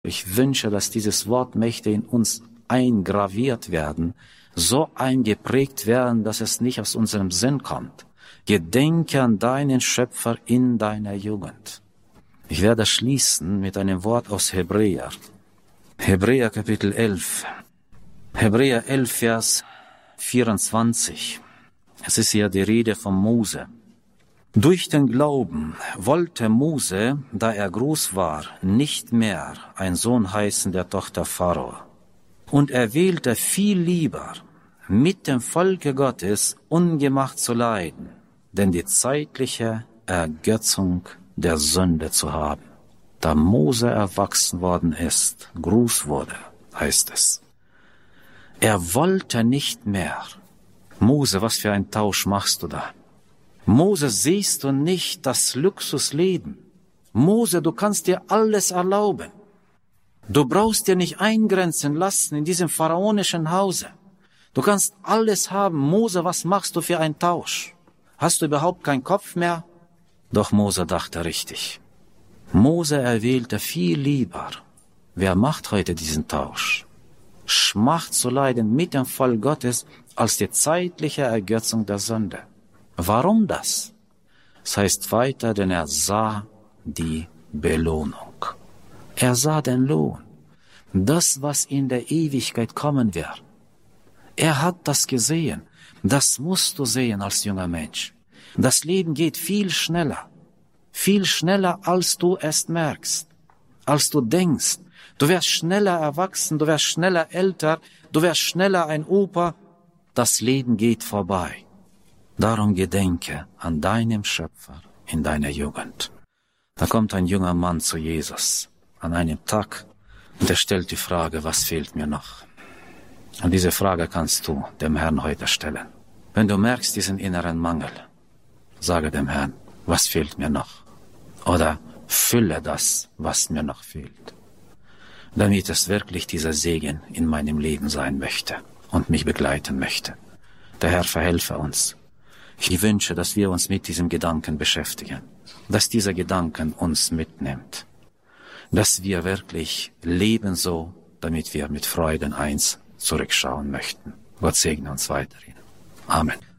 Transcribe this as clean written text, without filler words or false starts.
Ich wünsche, dass dieses Wort möchte in uns eingraviert werden, so eingeprägt werden, dass es nicht aus unserem Sinn kommt. Gedenke an deinen Schöpfer in deiner Jugend. Ich werde schließen mit einem Wort aus Hebräer. Hebräer Kapitel 11. Hebräer 11, Vers 24. Es ist hier die Rede von Mose. Durch den Glauben wollte Mose, da er groß war, nicht mehr ein Sohn heißen der Tochter Pharao. Und er wählte viel lieber, mit dem Volke Gottes ungemacht zu leiden, denn die zeitliche Ergötzung der Sünde zu haben. Da Mose erwachsen worden ist, groß wurde, heißt es. Er wollte nicht mehr. Mose, was für ein Tausch machst du da? Mose, siehst du nicht das Luxusleben? Mose, du kannst dir alles erlauben. Du brauchst dir nicht eingrenzen lassen in diesem pharaonischen Hause. Du kannst alles haben. Mose, was machst du für einen Tausch? Hast du überhaupt keinen Kopf mehr? Doch Mose dachte richtig. Mose erwählte viel lieber. Wer macht heute diesen Tausch? Schmacht zu leiden mit dem Volk Gottes als die zeitliche Ergötzung der Sünde. Warum das? Es heißt weiter, denn er sah die Belohnung. Er sah den Lohn. Das, was in der Ewigkeit kommen wird. Er hat das gesehen. Das musst du sehen als junger Mensch. Das Leben geht viel schneller, als du es merkst, als du denkst. Du wirst schneller erwachsen, du wirst schneller älter, du wirst schneller ein Opa. Das Leben geht vorbei. Darum gedenke an deinem Schöpfer in deiner Jugend. Da kommt ein junger Mann zu Jesus an einem Tag und er stellt die Frage, was fehlt mir noch? Und diese Frage kannst du dem Herrn heute stellen. Wenn du merkst diesen inneren Mangel, sage dem Herrn, was fehlt mir noch? Oder fülle das, was mir noch fehlt. Damit es wirklich dieser Segen in meinem Leben sein möchte und mich begleiten möchte. Der Herr verhelfe uns. Ich wünsche, dass wir uns mit diesem Gedanken beschäftigen, dass dieser Gedanken uns mitnimmt, dass wir wirklich leben so, damit wir mit Freuden eins zurückschauen möchten. Gott segne uns weiterhin. Amen.